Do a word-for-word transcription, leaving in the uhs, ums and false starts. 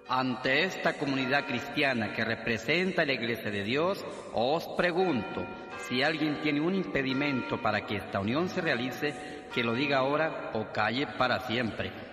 Ante esta comunidad cristiana que representa la Iglesia de Dios, os pregunto, si alguien tiene un impedimento para que esta unión se realice, que lo diga ahora o calle para siempre.